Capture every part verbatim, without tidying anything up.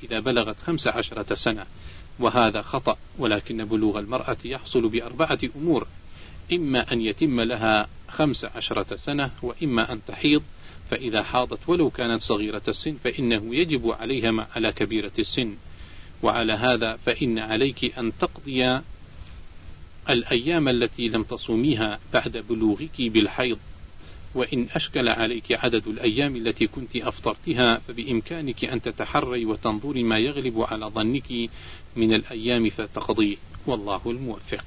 إذا بلغت خمس عشرة سنة، وهذا خطأ، ولكن بلوغ المرأة يحصل بأربعة أمور: إما أن يتم لها خمس عشرة سنة، وإما أن تحيض، فإذا حاضت ولو كانت صغيرة السن فإنه يجب عليها مع على كبيرة السن. وعلى هذا فإن عليك أن تقضي الأيام التي لم تصوميها بعد بلوغك بالحيض. وإن أشكل عليك عدد الأيام التي كنت أفطرتها فبإمكانك أن تتحري وتنظري ما يغلب على ظنك من الأيام فتقضيه، والله الموفق.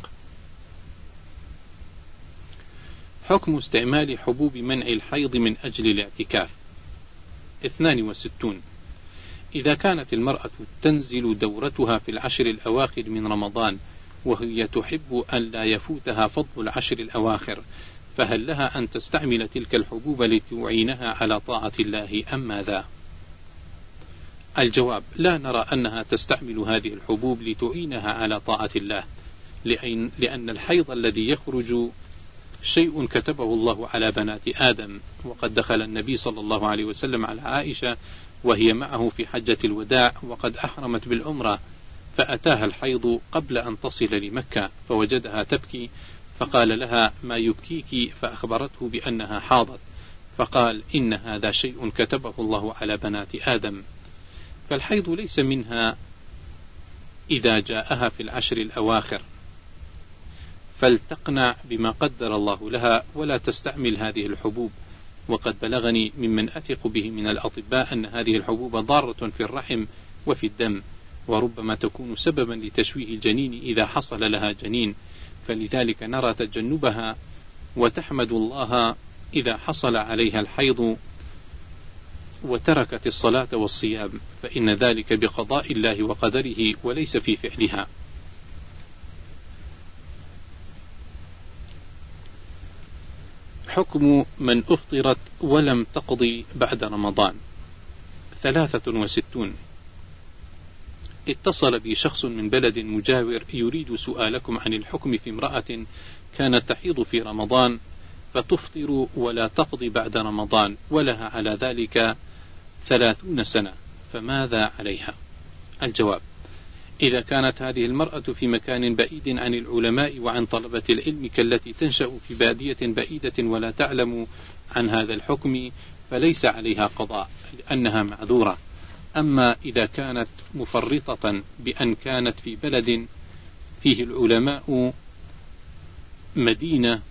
حكم استعمال حبوب منع الحيض من أجل الاعتكاف. اثنان وستون. إذا كانت المرأة تنزل دورتها في العشر الأواخر من رمضان وهي تحب أن لا يفوتها فضل العشر الأواخر، فهل لها أن تستعمل تلك الحبوب لتعينها على طاعة الله أم ماذا؟ الجواب: لا نرى أنها تستعمل هذه الحبوب لتعينها على طاعة الله، لأن, لأن الحيض الذي يخرج شيء كتبه الله على بنات آدم. وقد دخل النبي صلى الله عليه وسلم على عائشة وهي معه في حجة الوداع وقد أحرمت بالعمرة، فأتاها الحيض قبل أن تصل لمكة فوجدها تبكي، فقال لها: ما يبكيك؟ فأخبرته بأنها حاضت، فقال: إن هذا شيء كتبه الله على بنات آدم. فالحيض ليس منها إذا جاءها في العشر الأواخر، فلتقنع بما قدر الله لها ولا تستعمل هذه الحبوب. وقد بلغني ممن أثق به من الأطباء أن هذه الحبوب ضارة في الرحم وفي الدم، وربما تكون سببا لتشويه الجنين إذا حصل لها جنين، فلذلك نرى تجنبها، وتحمد الله إذا حصل عليها الحيض وتركت الصلاة والصيام، فإن ذلك بقضاء الله وقدره وليس في فعلها. حكم من أفطرت ولم تقضي بعد رمضان. ثلاثة وستون. اتصل بي شخص من بلد مجاور يريد سؤالكم عن الحكم في امرأة كانت تحيض في رمضان فتفطر ولا تقضي بعد رمضان ولها على ذلك ثلاثون سنة، فماذا عليها؟ الجواب: إذا كانت هذه المرأة في مكان بعيد عن العلماء وعن طلبة العلم كالتي تنشأ في بادية بعيدة ولا تعلم عن هذا الحكم فليس عليها قضاء لأنها معذورة. أما إذا كانت مفرطة بأن كانت في بلد فيه العلماء مدينة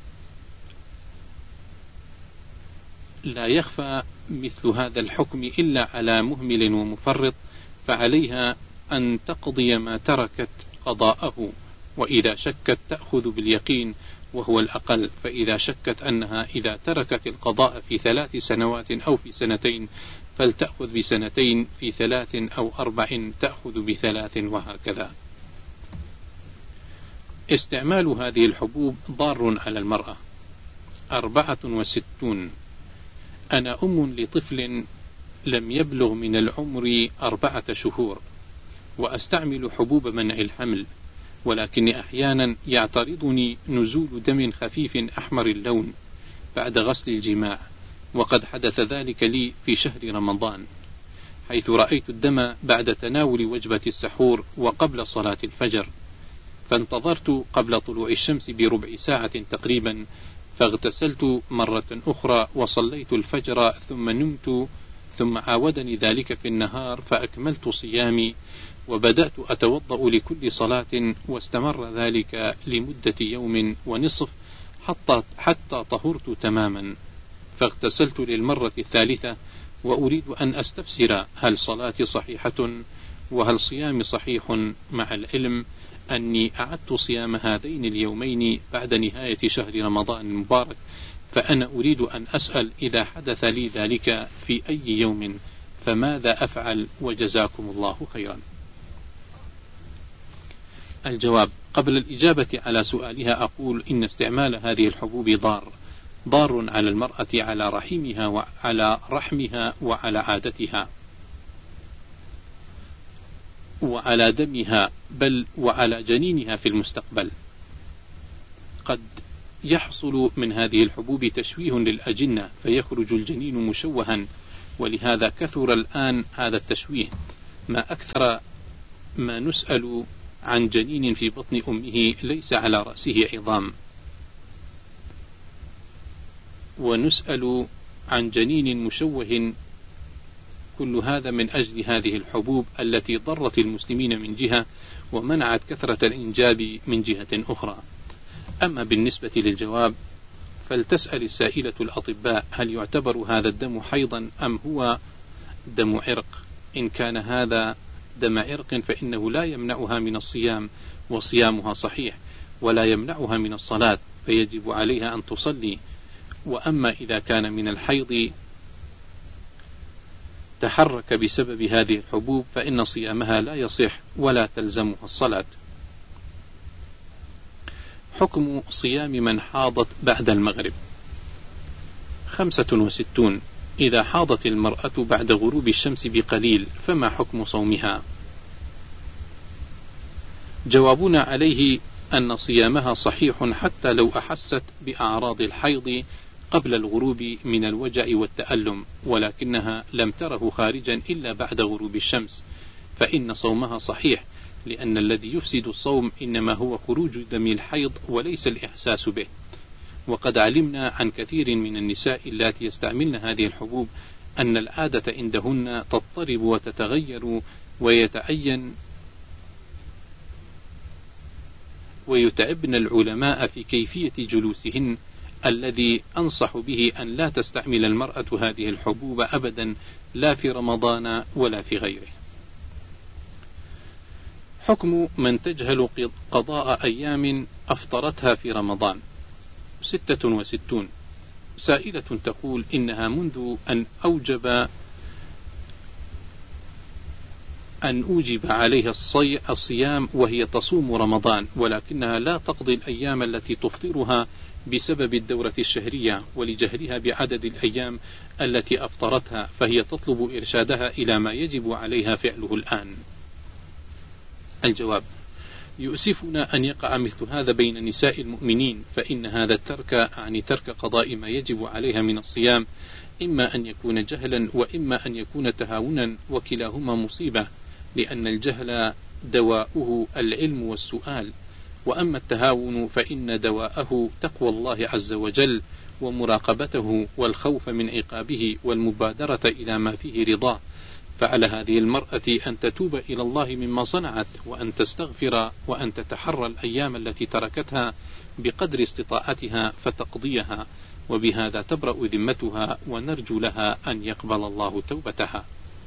لا يخفى مثل هذا الحكم إلا على مهمل ومفرط، فعليها أن تقضي ما تركت قضاءه، وإذا شكت تأخذ باليقين وهو الأقل، فإذا شكت أنها إذا تركت القضاء في ثلاث سنوات أو في سنتين فلتأخذ بسنتين، في ثلاث أو أربع تأخذ بثلاث، وهكذا. استعمال هذه الحبوب ضار على المرأة. أربعة وستون. أنا أم لطفل لم يبلغ من العمر أربعة شهور، وأستعمل حبوب منع الحمل، ولكن أحيانا يعترضني نزول دم خفيف أحمر اللون بعد غسل الجماع، وقد حدث ذلك لي في شهر رمضان، حيث رأيت الدم بعد تناول وجبة السحور وقبل صلاة الفجر، فانتظرت قبل طلوع الشمس بربع ساعة تقريبا، فاغتسلت مرة أخرى وصليت الفجر ثم نمت، ثم عاودني ذلك في النهار فأكملت صيامي، وبدأت أتوضأ لكل صلاة، واستمر ذلك لمدة يوم ونصف حتى, حتى طهرت تماما، فاغتسلت للمرة الثالثة، وأريد أن أستفسر هل صلاتي صحيحة وهل صيامي صحيح، مع العلم أني أعدت صيام هذين اليومين بعد نهاية شهر رمضان المبارك، فأنا أريد أن أسأل إذا حدث لي ذلك في أي يوم فماذا أفعل، وجزاكم الله خيرا. الجواب: قبل الإجابة على سؤالها أقول إن استعمال هذه الحبوب ضار ضار على المرأة، على رحمها وعلى رحمها وعلى عادتها وعلى دمها، بل وعلى جنينها في المستقبل. قد يحصل من هذه الحبوب تشويه للأجنة فيخرج الجنين مشوها، ولهذا كثر الآن هذا التشويه، ما أكثر ما نسأل عن جنين في بطن أمه ليس على رأسه عظام، ونسأل عن جنين مشوه، كل هذا من أجل هذه الحبوب التي ضرت المسلمين من جهة ومنعت كثرة الإنجاب من جهة أخرى. أما بالنسبة للجواب فلتسأل السائلة الأطباء هل يعتبر هذا الدم حيضا أم هو دم عرق؟ إن كان هذا دم عرق فإنه لا يمنعها من الصيام وصيامها صحيح، ولا يمنعها من الصلاة فيجب عليها أن تصلي. وأما إذا كان من الحيض تحرك بسبب هذه الحبوب فإن صيامها لا يصح ولا تلزمها الصلاة. حكم صيام من حاضت بعد المغرب. خمسة وستون. إذا حاضت المرأة بعد غروب الشمس بقليل فما حكم صومها؟ جوابنا عليه أن صيامها صحيح حتى لو أحست بأعراض الحيض قبل الغروب من الوجع والتألم، ولكنها لم تره خارجا إلا بعد غروب الشمس، فإن صومها صحيح، لأن الذي يفسد الصوم إنما هو خروج دم الحيض وليس الإحساس به. وقد علمنا عن كثير من النساء اللاتي يستعملن هذه الحبوب أن العادة عندهن تضطرب وتتغير، ويتعين ويتعبن العلماء في كيفية جلوسهن، الذي أنصح به أن لا تستعمل المرأة هذه الحبوب أبدا، لا في رمضان ولا في غيره. حكم من تجهل قضاء أيام أفطرتها في رمضان. ستة وستون. سائلة تقول إنها منذ أن أوجب أن أوجب عليها الصيام وهي تصوم رمضان، ولكنها لا تقضي الأيام التي تفطرها بسبب الدورة الشهرية ولجهلها بعدد الأيام التي أفطرتها، فهي تطلب إرشادها إلى ما يجب عليها فعله الآن. الجواب: يؤسفنا أن يقع مثل هذا بين نساء المؤمنين، فإن هذا الترك يعني ترك قضاء ما يجب عليها من الصيام، إما أن يكون جهلا وإما أن يكون تهاونا، وكلاهما مصيبة، لأن الجهل دواؤه العلم والسؤال، وأما التهاون فإن دواءه تقوى الله عز وجل ومراقبته والخوف من عقابه والمبادرة إلى ما فيه رضاه. فعلى هذه المرأة أن تتوب إلى الله مما صنعت، وأن تستغفر، وأن تتحرى الأيام التي تركتها بقدر استطاعتها فتقضيها، وبهذا تبرأ ذمتها، ونرجو لها أن يقبل الله توبتها.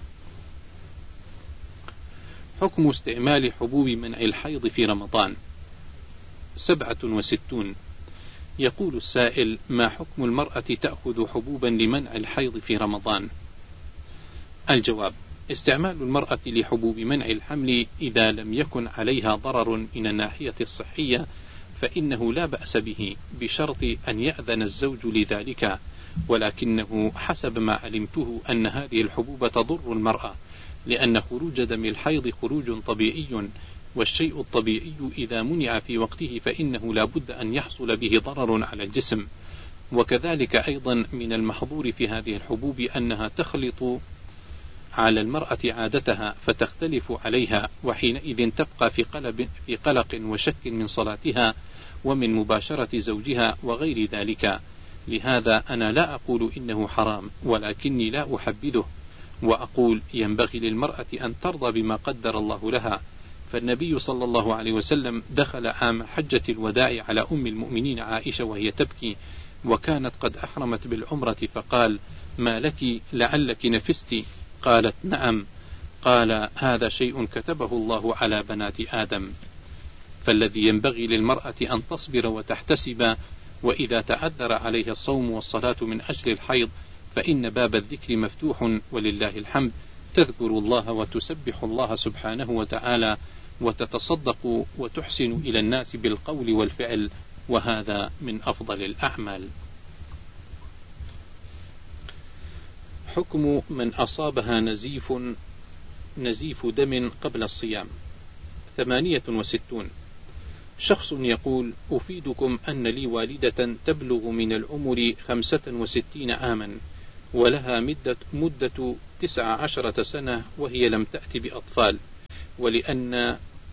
حكم استعمال حبوب منع الحيض في رمضان. سبعة وستون. يقول السائل: ما حكم المرأة تأخذ حبوبا لمنع الحيض في رمضان؟ الجواب: استعمال المرأة لحبوب منع الحمل إذا لم يكن عليها ضرر من الناحية الصحية فإنه لا بأس به، بشرط أن يأذن الزوج لذلك، ولكنه حسب ما علمته أن هذه الحبوب تضر المرأة، لأن خروج دم الحيض خروج طبيعي، والشيء الطبيعي إذا منع في وقته فإنه لا بد أن يحصل به ضرر على الجسم. وكذلك أيضا من المحظور في هذه الحبوب أنها تخلط على المرأة عادتها فتختلف عليها، وحينئذ تبقى في قلق, في قلق وشك من صلاتها ومن مباشرة زوجها وغير ذلك. لهذا أنا لا أقول إنه حرام، ولكني لا أحبذه، وأقول ينبغي للمرأة أن ترضى بما قدر الله لها. فالنبي صلى الله عليه وسلم دخل عام حجة الوداع على أم المؤمنين عائشة وهي تبكي، وكانت قد أحرمت بالعمرة، فقال: ما لك لعلك نفست؟ قالت: نعم. قال: هذا شيء كتبه الله على بنات آدم. فالذي ينبغي للمرأة أن تصبر وتحتسب، وإذا تعذر عليها الصوم والصلاة من أجل الحيض فإن باب الذكر مفتوح ولله الحمد، تذكر الله وتسبح الله سبحانه وتعالى، وتتصدق وتحسن إلى الناس بالقول والفعل، وهذا من أفضل الأعمال. حكم من أصابها نزيف نزيف دم قبل الصيام. ثمانية وستون. شخص يقول: أفيدكم أن لي والدة تبلغ من العمر خمسة وستين عاما، ولها مدة, مدة تسع عشرة سنة وهي لم تأت بأطفال، ولأن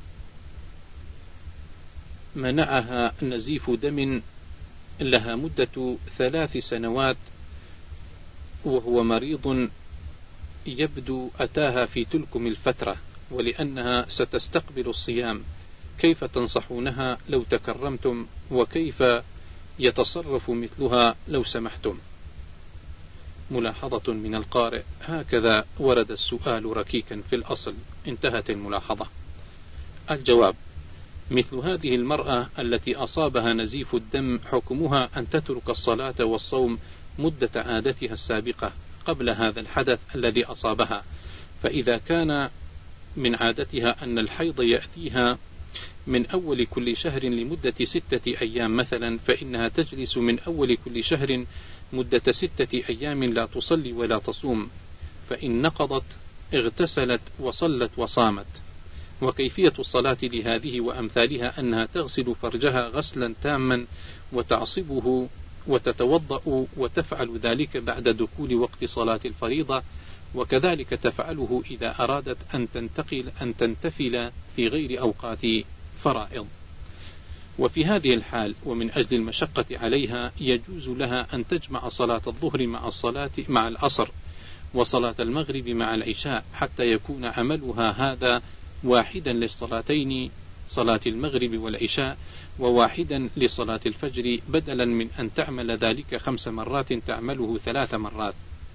منعها نزيف دم لها مدة ثلاث سنوات وهو مريض يبدو أتاها في تلكم الفترة، ولأنها ستستقبل الصيام، كيف تنصحونها لو تكرمتم؟ وكيف يتصرف مثلها لو سمحتم؟ ملاحظة من القارئ: هكذا ورد السؤال ركيكا في الأصل. انتهت الملاحظة. الجواب: مثل هذه المرأة التي أصابها نزيف الدم حكمها أن تترك الصلاة والصوم مدة عادتها السابقة قبل هذا الحدث الذي أصابها، فإذا كان من عادتها أن الحيض يأتيها من أول كل شهر لمدة ستة أيام مثلا، فإنها تجلس من أول كل شهر مدة ستة أيام لا تصلي ولا تصوم، فإن نقضت اغتسلت وصلت وصامت. وكيفية الصلاة لهذه وأمثالها أنها تغسل فرجها غسلا تاما وتعصبه وتتوضأ، وتفعل ذلك بعد دخول وقت صلاة الفريضة، وكذلك تفعله إذا أرادت أن تنتقل أن تنتفل في غير أوقات فرائض. وفي هذه الحال ومن أجل المشقة عليها يجوز لها أن تجمع صلاة الظهر مع الصلاة مع العصر وصلاة المغرب مع العشاء، حتى يكون عملها هذا واحدا للصلاتين، صلاة المغرب والعشاء، وواحدا لصلاة الفجر، بدلا من أن تعمل ذلك خمس مرات تعمله ثلاث مرات.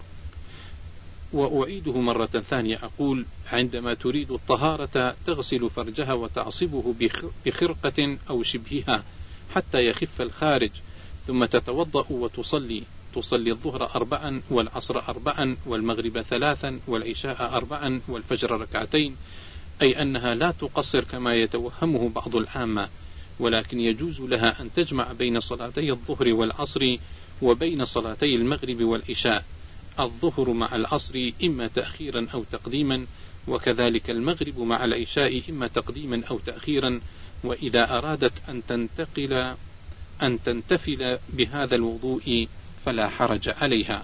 وأعيده مرة ثانية أقول: عندما تريد الطهارة تغسل فرجها وتعصبه بخرقة أو شبهها حتى يخف الخارج، ثم تتوضأ وتصلي تصلي الظهر أربعا والعصر أربعا والمغرب ثلاثا والعشاء أربعا والفجر ركعتين، أي أنها لا تقصر كما يتوهمه بعض العامة، ولكن يجوز لها أن تجمع بين صلاتي الظهر والعصر وبين صلاتي المغرب والعشاء، الظهر مع العصر إما تأخيرا أو تقديما، وكذلك المغرب مع العشاء إما تقديما أو تأخيرا. وإذا أرادت أن تنتقل أن تنتفل بهذا الوضوء فلا حرج عليها.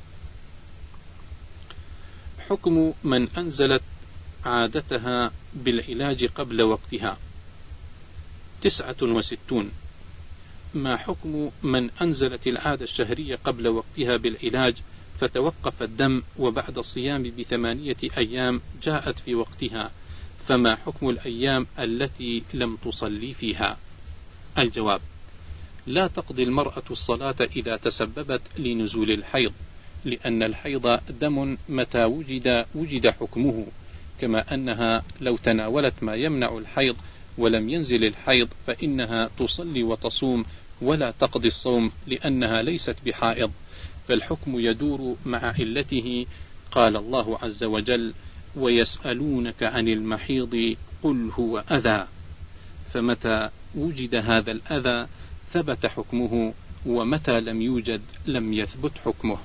حكم من أنزلت عادتها بالعلاج قبل وقتها. تسعة وستون. ما حكم من أنزلت العادة الشهرية قبل وقتها بالعلاج فتوقف الدم وبعد الصيام بثمانية أيام جاءت في وقتها، فما حكم الأيام التي لم تصلي فيها؟ الجواب: لا تقضي المرأة الصلاة إذا تسببت لنزول الحيض، لأن الحيض دم متى وجد وجد حكمه، كما أنها لو تناولت ما يمنع الحيض ولم ينزل الحيض فإنها تصلي وتصوم ولا تقضي الصوم، لأنها ليست بحائض، فالحكم يدور مع علته. قال الله عز وجل: ويسألونك عن المحيض قل هو أذى، فمتى وجد هذا الأذى ثبت حكمه، ومتى لم يوجد لم يثبت حكمه.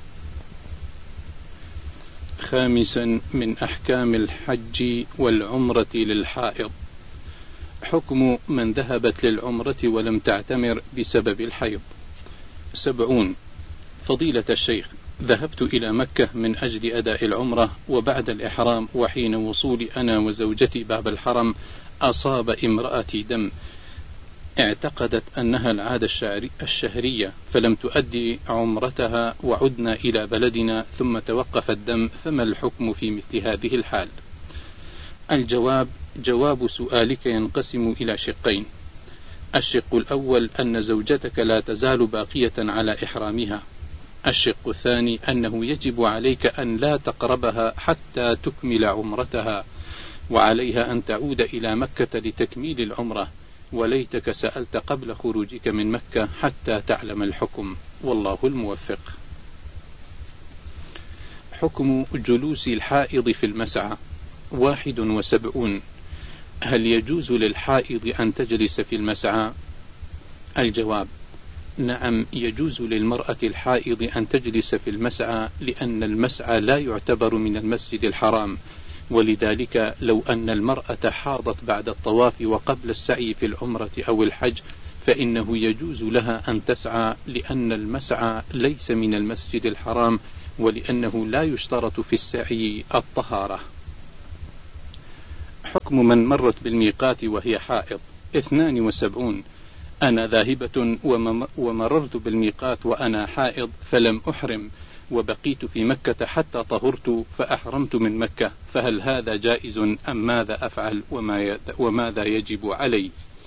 خامسا من أحكام الحج والعمرة للحائض. حكم من ذهبت للعمرة ولم تعتمر بسبب الحيض. سبعون. فضيلة الشيخ، ذهبت إلى مكة من أجل أداء العمرة، وبعد الإحرام وحين وصولي أنا وزوجتي باب الحرم أصاب امرأتي دم، اعتقدت أنها العادة الشهرية فلم تؤدي عمرتها، وعدنا إلى بلدنا ثم توقف الدم، فما الحكم في مثل هذه الحال؟ الجواب: جواب سؤالك ينقسم إلى شقين. الشق الأول أن زوجتك لا تزال باقية على إحرامها. الشق الثاني أنه يجب عليك أن لا تقربها حتى تكمل عمرتها، وعليها أن تعود إلى مكة لتكميل العمرة، وليتك سألت قبل خروجك من مكة حتى تعلم الحكم، والله الموفق. حكم جلوس الحائض في المسعى. واحد وسبعون. هل يجوز للحائض أن تجلس في المسعى؟ الجواب: نعم، يجوز للمرأة الحائض أن تجلس في المسعى، لأن المسعى لا يعتبر من المسجد الحرام، ولذلك لو أن المرأة حاضت بعد الطواف وقبل السعي في العمرة أو الحج فإنه يجوز لها أن تسعى، لأن المسعى ليس من المسجد الحرام ولأنه لا يشترط في السعي الطهارة. حكم من مرت بالميقات وهي حائض. اثنان وسبعون. أنا ذاهبة ومررت بالميقات وأنا حائض فلم أحرم وبقيت في مكة حتى طهرت فأحرمت من مكة، فهل هذا جائز أم ماذا أفعل وماذا يجب علي؟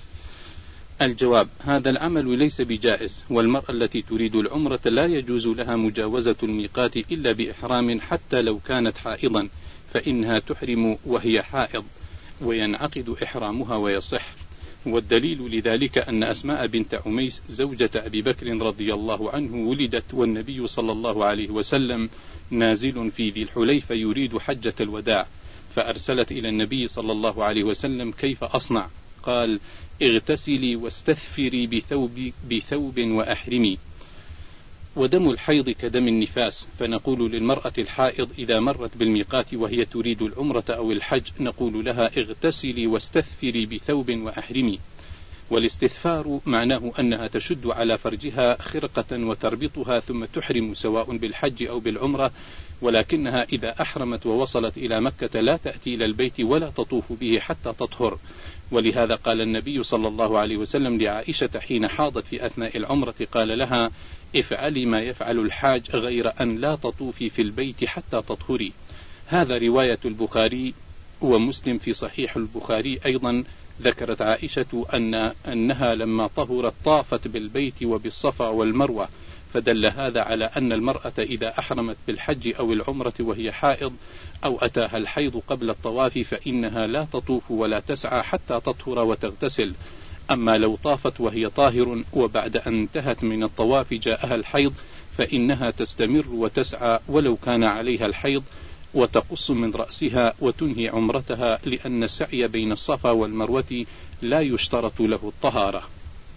الجواب: هذا العمل ليس بجائز، والمرأة التي تريد العمرة لا يجوز لها مجاوزة الميقات إلا بإحرام حتى لو كانت حائضا، فإنها تحرم وهي حائض وينعقد إحرامها ويصح. والدليل لذلك أن أسماء بنت عميس زوجة أبي بكر رضي الله عنه ولدت والنبي صلى الله عليه وسلم نازل في ذي الحليفة يريد حجة الوداع، فأرسلت إلى النبي صلى الله عليه وسلم: كيف أصنع؟ قال: اغتسلي واستثفري بثوب, بثوب وأحرمي. ودم الحيض كدم النفاس، فنقول للمرأة الحائض إذا مرت بالميقات وهي تريد العمرة أو الحج نقول لها: اغتسلي واستثفري بثوب وأحرمي. والاستثفار معناه أنها تشد على فرجها خرقة وتربطها ثم تحرم سواء بالحج أو بالعمرة، ولكنها إذا أحرمت ووصلت إلى مكة لا تأتي إلى البيت ولا تطوف به حتى تطهر. ولهذا قال النبي صلى الله عليه وسلم لعائشة حين حاضت في أثناء العمرة، قال لها: افعلي ما يفعل الحاج غير أن لا تطوفي في البيت حتى تطهري. هذا رواية البخاري ومسلم. في صحيح البخاري أيضا ذكرت عائشة أن أنها لما طهرت طافت بالبيت وبالصفا والمروة، فدل هذا على أن المرأة إذا أحرمت بالحج أو العمرة وهي حائض أو أتاها الحيض قبل الطواف فإنها لا تطوف ولا تسعى حتى تطهر وتغتسل. أما لو طافت وهي طاهر وبعد أن انتهت من الطواف جاءها الحيض فإنها تستمر وتسعى ولو كان عليها الحيض، وتقص من رأسها وتنهي عمرتها، لأن السعي بين الصفا والمروة لا يشترط له الطهارة.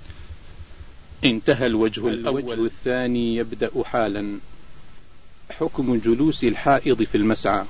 انتهى الوجه الأول. الثاني يبدأ حالا. حكم جلوس الحائض في المسعى.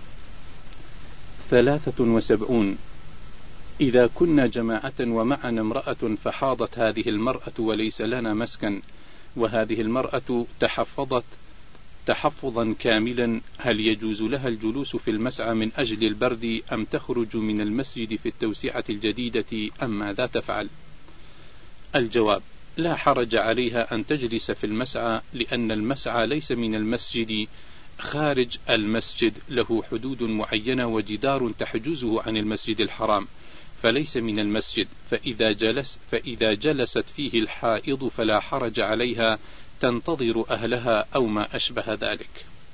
ثلاثة وسبعون. إذا كنا جماعة ومعنا امرأة فحاضت هذه المرأة وليس لنا مسكن، وهذه المرأة تحفظت تحفظا كاملا، هل يجوز لها الجلوس في المسعى من أجل البرد أم تخرج من المسجد في التوسعة الجديدة أم ماذا تفعل؟ الجواب: لا حرج عليها أن تجلس في المسعى، لأن المسعى ليس من المسجد خارج المسجد، له حدود معينة وجدار تحجزه عن المسجد الحرام، فليس من المسجد، فإذا, جلس فإذا جلست فيه الحائض فلا حرج عليها، تنتظر أهلها أو ما أشبه ذلك.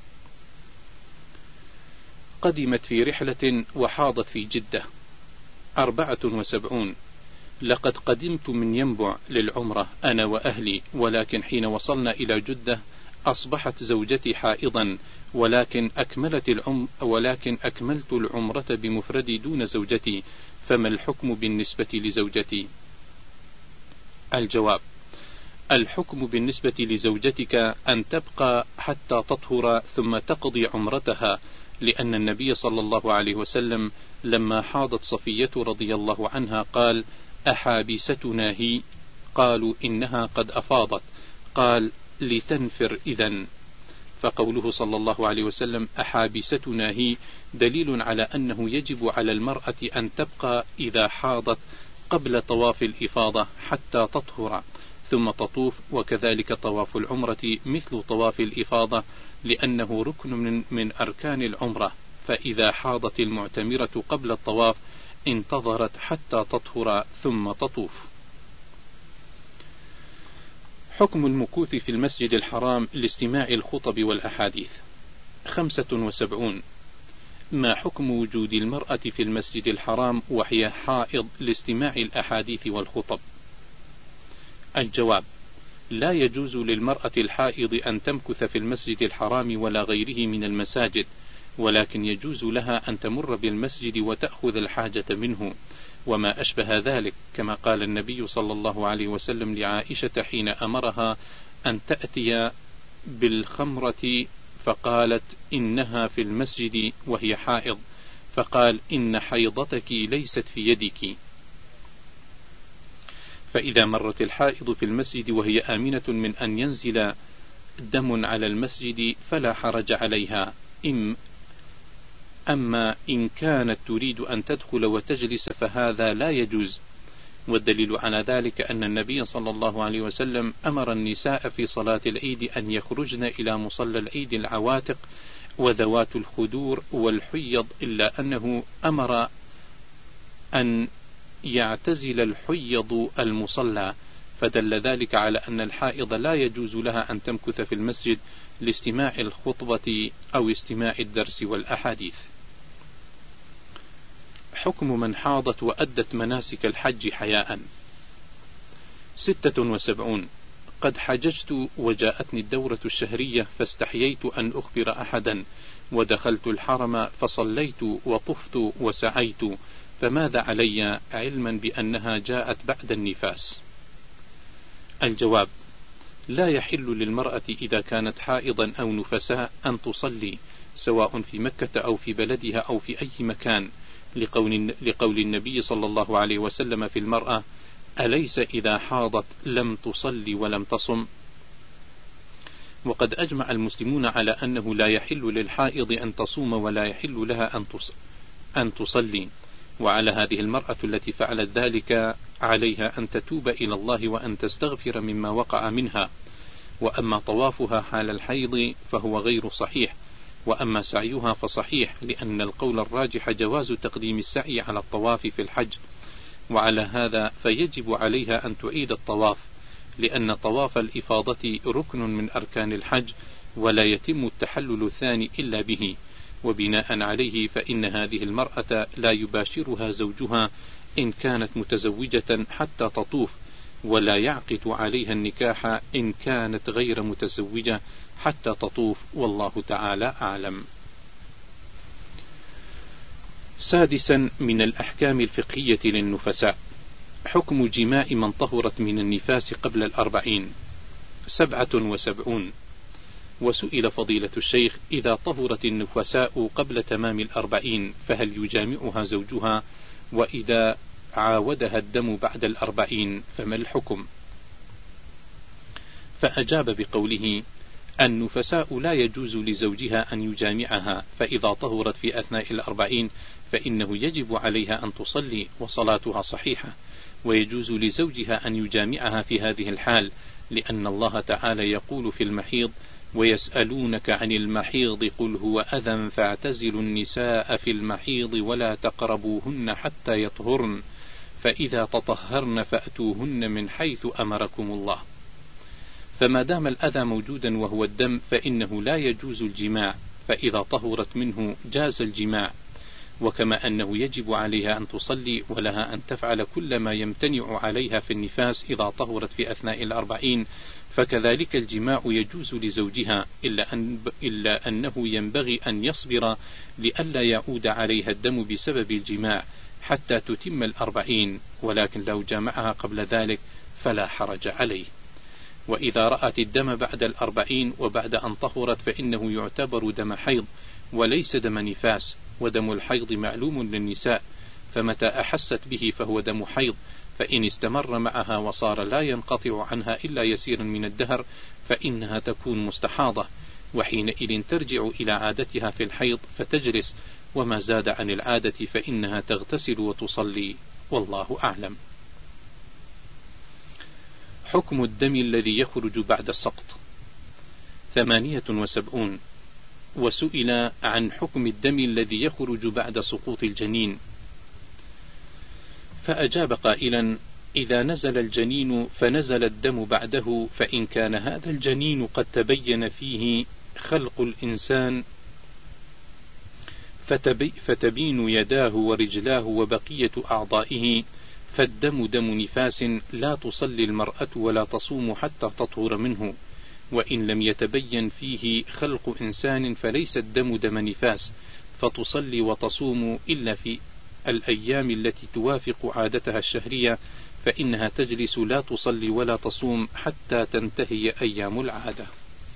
قدمت في رحلة وحاضت في جدة. أربعة وسبعون. لقد قدمت من ينبع للعمرة أنا وأهلي، ولكن حين وصلنا إلى جدة أصبحت زوجتي حائضا، ولكن أكملت العم ولكن أكملت العمرة بمفردي دون زوجتي، فما الحكم بالنسبة لزوجتي؟ الجواب: الحكم بالنسبة لزوجتك أن تبقى حتى تطهر ثم تقضي عمرتها، لأن النبي صلى الله عليه وسلم لما حاضت صفية رضي الله عنها قال: أحابستنا هي؟ قالوا: إنها قد أفاضت. قال: لتنفر إذن. فقوله صلى الله عليه وسلم أحابستنا هي دليل على أنه يجب على المرأة أن تبقى إذا حاضت قبل طواف الإفاضة حتى تطهر ثم تطوف، وكذلك طواف العمرة مثل طواف الإفاضة، لأنه ركن من, من أركان العمرة، فإذا حاضت المعتمرة قبل الطواف انتظرت حتى تطهر ثم تطوف. حكم المكوث في المسجد الحرام لاستماع الخطب والأحاديث. خمسة وسبعون. ما حكم وجود المرأة في المسجد الحرام وهي حائض لاستماع الأحاديث والخطب؟ الجواب: لا يجوز للمرأة الحائض أن تمكث في المسجد الحرام ولا غيره من المساجد، ولكن يجوز لها أن تمر بالمسجد وتأخذ الحاجة منه وما أشبه ذلك، كما قال النبي صلى الله عليه وسلم لعائشة حين أمرها أن تأتي بالخمرة فقالت إنها في المسجد وهي حائض، فقال: إن حيضتك ليست في يدك. فإذا مرت الحائض في المسجد وهي آمنة من أن ينزل دم على المسجد فلا حرج عليها. إم أما إن كانت تريد أن تدخل وتجلس فهذا لا يجوز. والدليل على ذلك أن النبي صلى الله عليه وسلم أمر النساء في صلاة العيد أن يخرجن إلى مصلى العيد العواتق وذوات الخدور والحيض، إلا أنه أمر أن يعتزل الحيض المصلى، فدل ذلك على أن الحائض لا يجوز لها أن تمكث في المسجد لاستماع الخطبة أو استماع الدرس والأحاديث. حكم من حاضت وأدت مناسك الحج حياء. ستة وسبعون. قد حججت وجاءتني الدورة الشهرية فاستحييت أن أخبر أحدا، ودخلت الحرم فصليت وطفت وسعيت، فماذا علي علما بأنها جاءت بعد النفاس؟ الجواب: لا يحل للمرأة إذا كانت حائضا أو نفساء أن تصلي، سواء في مكة أو في بلدها أو في أي مكان، لقول, لقول النبي صلى الله عليه وسلم في المرأة: أليس إذا حاضت لم تصلي ولم تصم؟ وقد أجمع المسلمون على أنه لا يحل للحائض أن تصوم ولا يحل لها أن تصلي، وعلى هذه المرأة التي فعلت ذلك عليها أن تتوب إلى الله وأن تستغفر مما وقع منها. وأما طوافها حال الحيض فهو غير صحيح، وأما سعيها فصحيح، لأن القول الراجح جواز تقديم السعي على الطواف في الحج. وعلى هذا فيجب عليها أن تعيد الطواف، لأن طواف الإفاضة ركن من أركان الحج، ولا يتم التحلل الثاني إلا به. وبناء عليه فإن هذه المرأة لا يباشرها زوجها إن كانت متزوجة حتى تطوف، ولا يعقد عليها النكاح إن كانت غير متزوجة حتى تطوف، والله تعالى أعلم. سادسا من الأحكام الفقهية للنفساء. حكم جماع من طهرت من النفاس قبل الأربعين. سبعة وسبعون. وسئل فضيلة الشيخ: إذا طهرت النفساء قبل تمام الأربعين فهل يجامعها زوجها؟ وإذا عاودها الدم بعد الأربعين فما الحكم؟ فأجاب بقوله: النفساء لا يجوز لزوجها أن يجامعها، فإذا طهرت في أثناء الأربعين فإنه يجب عليها أن تصلي وصلاتها صحيحة، ويجوز لزوجها أن يجامعها في هذه الحال، لأن الله تعالى يقول في المحيض: ويسألونك عن المحيض قل هو أذى فاعتزلوا النساء في المحيض ولا تقربوهن حتى يطهرن، فإذا تطهرن فأتوهن من حيث أمركم الله. فما دام الأذى موجودا وهو الدم فإنه لا يجوز الجماع، فإذا طهرت منه جاز الجماع. وكما أنه يجب عليها أن تصلي ولها أن تفعل كل ما يمتنع عليها في النفاس إذا طهرت في أثناء الأربعين، فكذلك الجماع يجوز لزوجها، إلا, أن إلا أنه ينبغي أن يصبر لئلا يعود عليها الدم بسبب الجماع حتى تتم الأربعين، ولكن لو جامعها قبل ذلك فلا حرج عليه. وإذا رأت الدم بعد الأربعين وبعد أن طهرت فإنه يعتبر دم حيض وليس دم نفاس، ودم الحيض معلوم للنساء، فمتى أحست به فهو دم حيض، فإن استمر معها وصار لا ينقطع عنها إلا يسيرا من الدهر فإنها تكون مستحاضة، وحينئذ ترجع إلى عادتها في الحيض فتجلس، وما زاد عن العادة فإنها تغتسل وتصلي، والله أعلم. حكم الدم الذي يخرج بعد السقط. ثمانية وسبعون. وسئل عن حكم الدم الذي يخرج بعد سقوط الجنين، فأجاب قائلا: إذا نزل الجنين فنزل الدم بعده، فإن كان هذا الجنين قد تبين فيه خلق الإنسان فتبي فتبين يداه ورجلاه وبقية أعضائه، فالدم دم نفاس لا تصلي المرأة ولا تصوم حتى تطهر منه. وإن لم يتبين فيه خلق إنسان فليس الدم دم نفاس، فتصلي وتصوم إلا في الأيام التي توافق عادتها الشهرية، فإنها تجلس لا تصلي ولا تصوم حتى تنتهي أيام العادة.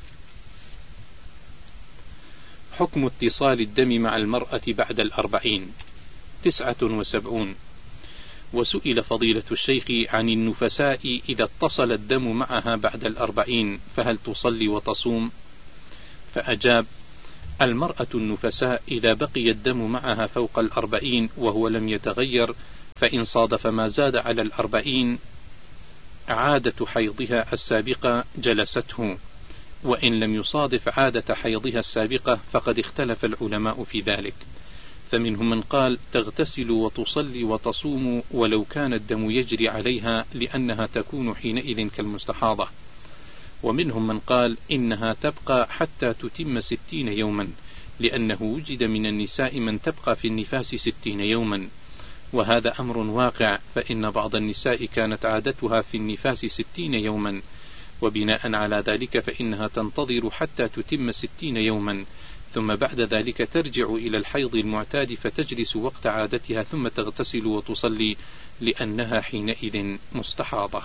حكم اتصال الدم مع المرأة بعد الأربعين. تسعة وسبعون. وسئل فضيلة الشيخ عن النفساء إذا اتصل الدم معها بعد الأربعين فهل تصلي وتصوم؟ فأجاب: المرأة النفساء إذا بقي الدم معها فوق الأربعين وهو لم يتغير، فإن صادف ما زاد على الأربعين عادة حيضها السابقة جلسته، وإن لم يصادف عادة حيضها السابقة فقد اختلف العلماء في ذلك، فمنهم من قال تغتسل وتصلي وتصوم ولو كان الدم يجري عليها لأنها تكون حينئذ كالمستحاضة، ومنهم من قال إنها تبقى حتى تتم ستين يوما، لأنه وجد من النساء من تبقى في النفاس ستين يوما، وهذا أمر واقع، فإن بعض النساء كانت عادتها في النفاس ستين يوما، وبناء على ذلك فإنها تنتظر حتى تتم ستين يوما، ثم بعد ذلك ترجع إلى الحيض المعتاد فتجلس وقت عادتها ثم تغتسل وتصلي لأنها حينئذ مستحاضة.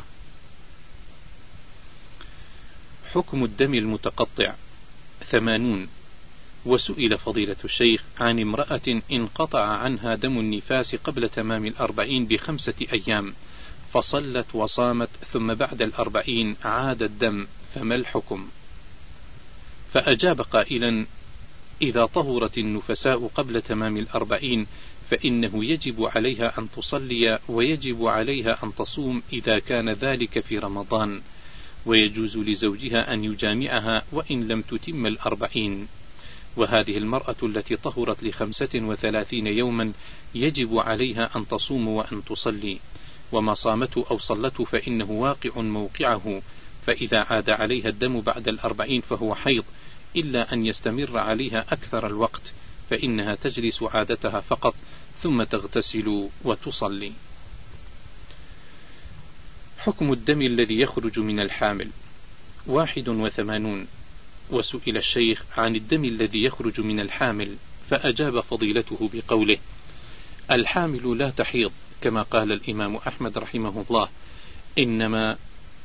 حكم الدم المتقطع. ثمانون. وسئل فضيلة الشيخ عن امرأة انقطع عنها دم النفاس قبل تمام الأربعين بخمسة أيام فصلت وصامت ثم بعد الأربعين عاد الدم، فما الحكم؟ فأجاب قائلا: إذا طهرت النفساء قبل تمام الأربعين فإنه يجب عليها أن تصلي ويجب عليها أن تصوم إذا كان ذلك في رمضان، ويجوز لزوجها أن يجامعها وإن لم تتم الأربعين. وهذه المرأة التي طهرت لخمسة وثلاثين يوما يجب عليها أن تصوم وأن تصلي، وما صامته أو صلته فإنه واقع موقعه، فإذا عاد عليها الدم بعد الأربعين فهو حيض، إلا أن يستمر عليها أكثر الوقت فإنها تجلس عادتها فقط ثم تغتسل وتصلي. حكم الدم الذي يخرج من الحامل. واحد وثمانون. وسئل الشيخ عن الدم الذي يخرج من الحامل، فأجاب فضيلته بقوله: الحامل لا تحيض، كما قال الإمام أحمد رحمه الله: إنما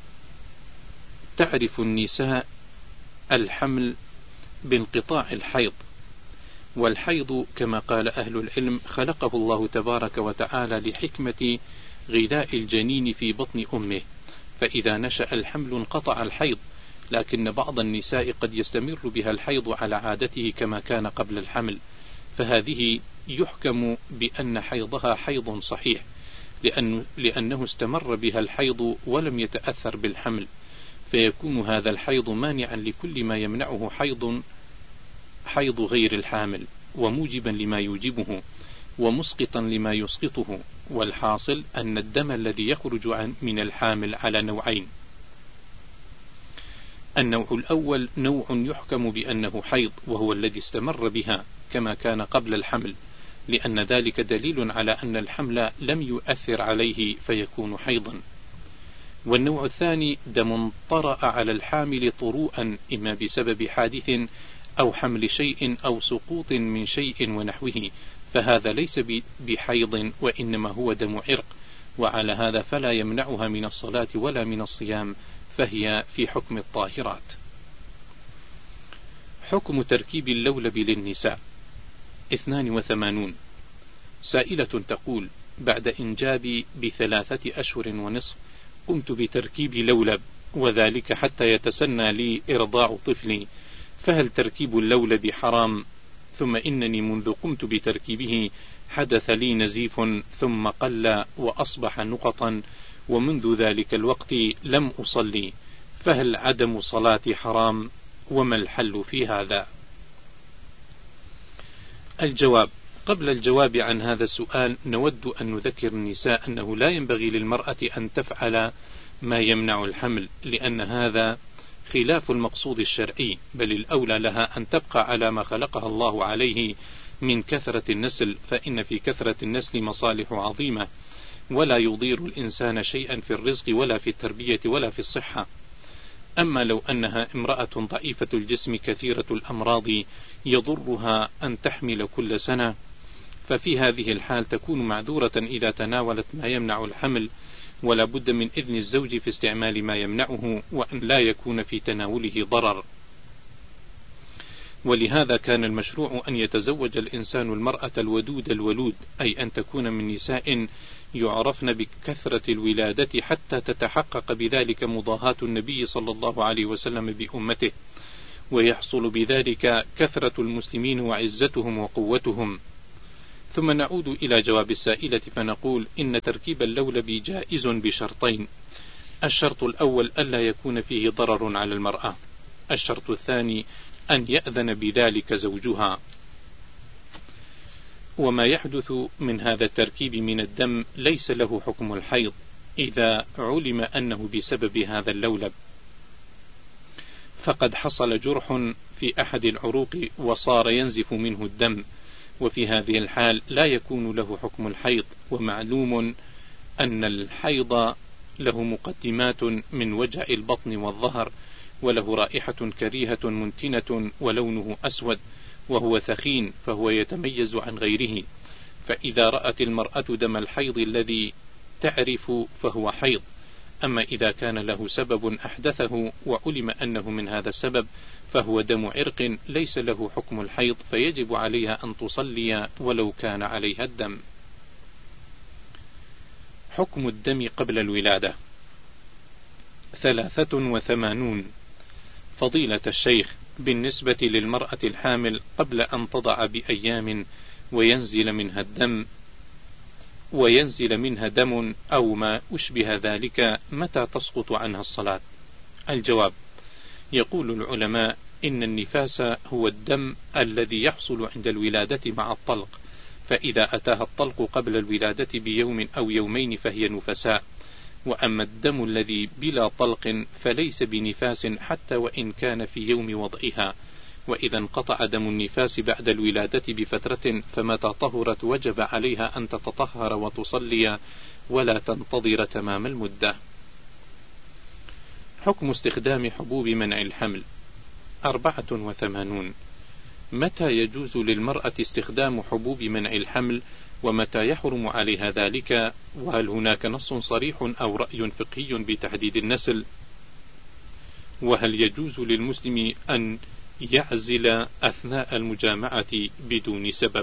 تعرف النساء الحمل بانقطاع الحيض، والحيض كما قال أهل العلم خلقه الله تبارك وتعالى لحكمة غذاء الجنين في بطن أمه، فإذا نشأ الحمل انقطع الحيض، لكن بعض النساء قد يستمر بها الحيض على عادته كما كان قبل الحمل، فهذه يحكم بأن حيضها حيض صحيح، لأنه, لأنه استمر بها الحيض ولم يتأثر بالحمل، فيكون هذا الحيض مانعا لكل ما يمنعه حيض حيض غير الحامل، وموجبا لما يوجبه، ومسقطا لما يسقطه. والحاصل أن الدم الذي يخرج من الحامل على نوعين: النوع الأول نوع يحكم بأنه حيض وهو الذي استمر بها كما كان قبل الحمل، لأن ذلك دليل على أن الحمل لم يؤثر عليه فيكون حيضا. والنوع الثاني دم طرأ على الحامل طروءا، إما بسبب حادث أو حمل شيء أو سقوط من شيء ونحوه، فهذا ليس بحيض وإنما هو دم عرق، وعلى هذا فلا يمنعها من الصلاة ولا من الصيام، فهي في حكم الطاهرات. حكم تركيب اللولب للنساء. اثنان وثمانون. سائلة تقول: بعد إنجابي بثلاثة أشهر ونصف قمت بتركيب لولب، وذلك حتى يتسنى لي إرضاع طفلي، فهل تركيب اللولب حرام؟ ثم إنني منذ قمت بتركيبه حدث لي نزيف ثم قل وأصبح نقطا، ومنذ ذلك الوقت لم أصلي، فهل عدم صلاتي حرام؟ وما الحل في هذا؟ الجواب: قبل الجواب عن هذا السؤال نود أن نذكر النساء أنه لا ينبغي للمرأة أن تفعل ما يمنع الحمل، لأن هذا خلاف المقصود الشرعي، بل الأولى لها أن تبقى على ما خلقها الله عليه من كثرة النسل، فإن في كثرة النسل مصالح عظيمة، ولا يضير الإنسان شيئا في الرزق ولا في التربية ولا في الصحة. أما لو أنها امرأة ضعيفة الجسم كثيرة الأمراض يضرها أن تحمل كل سنة، ففي هذه الحال تكون معذورة إذا تناولت ما يمنع الحمل، ولا بد من إذن الزوج في استعمال ما يمنعه، وأن لا يكون في تناوله ضرر. ولهذا كان المشروع أن يتزوج الإنسان المرأة الودود الولود، أي أن تكون من نساء يعرفن بكثرة الولادة حتى تتحقق بذلك مضاهاة النبي صلى الله عليه وسلم بأمته، ويحصل بذلك كثرة المسلمين وعزتهم وقوتهم. ثم نعود إلى جواب السائلة فنقول إن تركيب اللولب جائز بشرطين: الشرط الأول ألا يكون فيه ضرر على المرأة، الشرط الثاني أن يأذن بذلك زوجها. وما يحدث من هذا التركيب من الدم ليس له حكم الحيض إذا علم أنه بسبب هذا اللولب، فقد حصل جرح في أحد العروق وصار ينزف منه الدم، وفي هذه الحال لا يكون له حكم الحيض. ومعلوم أن الحيض له مقدمات من وجع البطن والظهر، وله رائحة كريهة منتنة ولونه أسود وهو ثخين، فهو يتميز عن غيره. فإذا رأت المرأة دم الحيض الذي تعرف فهو حيض. أما إذا كان له سبب أحدثه وعلم أنه من هذا السبب فهو دم عرق ليس له حكم الحيض، فيجب عليها أن تصلي ولو كان عليها الدم. حكم الدم قبل الولادة ثلاثة وثمانون. فضيلة الشيخ، بالنسبة للمرأة الحامل قبل أن تضع بأيام وينزل منها الدم وينزل منها دم أو ما أشبه ذلك، متى تسقط عنها الصلاة؟ الجواب: يقول العلماء إن النفاس هو الدم الذي يحصل عند الولادة مع الطلق، فإذا أتاها الطلق قبل الولادة بيوم أو يومين فهي نفساء. وأما الدم الذي بلا طلق فليس بنفاس حتى وإن كان في يوم وضعها. وإذا انقطع دم النفاس بعد الولادة بفترة فمتى طهرت وجب عليها أن تتطهر وتصلي ولا تنتظر تمام المدة. حكم استخدام حبوب منع الحمل أربعة وثمانون. متى يجوز للمرأة استخدام حبوب منع الحمل ومتى يحرم عليها ذلك؟ وهل هناك نص صريح أو رأي فقهي بتحديد النسل؟ وهل يجوز للمسلم أن يعزل أثناء المجامعة بدون سبب؟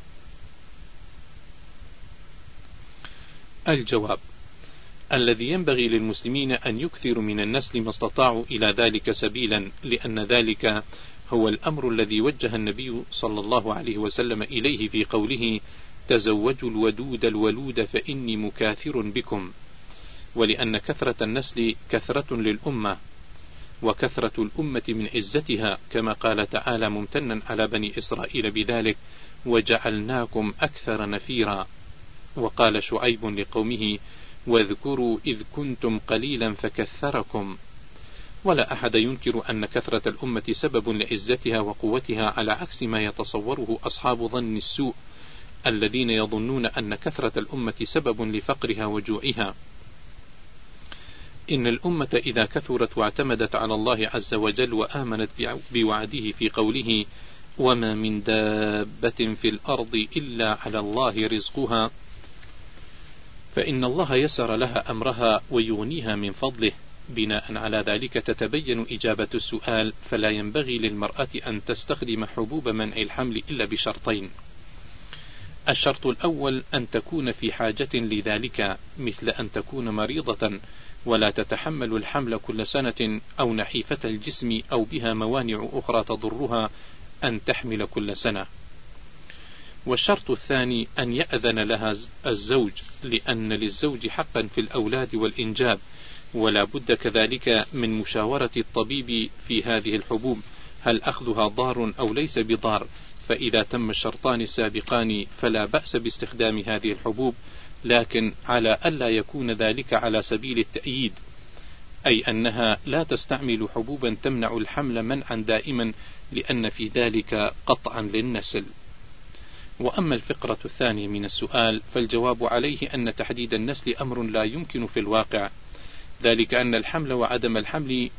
الجواب: الذي ينبغي للمسلمين أن يكثروا من النسل ما استطاعوا إلى ذلك سبيلا، لأن ذلك هو الأمر الذي وجه النبي صلى الله عليه وسلم إليه في قوله: تزوجوا الودود الولود فإني مكاثر بكم. ولأن كثرة النسل كثرة للأمة، وكثرة الأمة من عزتها، كما قال تعالى ممتنا على بني إسرائيل بذلك: وجعلناكم أكثر نفيرا. وقال شعيب لقومه: واذكروا إذ كنتم قليلا فكثركم. ولا أحد ينكر أن كثرة الأمة سبب لعزتها وقوتها، على عكس ما يتصوره أصحاب ظن السوء الذين يظنون أن كثرة الأمة سبب لفقرها وجوعها. إن الأمة إذا كثرت واعتمدت على الله عز وجل وآمنت بوعده في قوله: وما من دابة في الأرض إلا على الله رزقها، فإن الله يسر لها أمرها ويغنيها من فضله. بناء على ذلك تتبين إجابة السؤال، فلا ينبغي للمرأة أن تستخدم حبوب منع الحمل إلا بشرطين: الشرط الأول أن تكون في حاجة لذلك، مثل أن تكون مريضة ولا تتحمل الحمل كل سنة، أو نحيفة الجسم، أو بها موانع أخرى تضرها أن تحمل كل سنة. والشرط الثاني أن يأذن لها الزوج، لأن للزوج حقا في الأولاد والإنجاب، ولا بد كذلك من مشاورة الطبيب في هذه الحبوب، هل أخذها ضار أو ليس بضار. فإذا تم الشرطان السابقان فلا بأس باستخدام هذه الحبوب، لكن على ألا يكون ذلك على سبيل التأييد، أي أنها لا تستعمل حبوبا تمنع الحمل منعا دائما، لأن في ذلك قطعا للنسل. وأما الفقرة الثانية من السؤال فالجواب عليه أن تحديد النسل أمر لا يمكن في الواقع، ذلك أن الحمل وعدم الحمل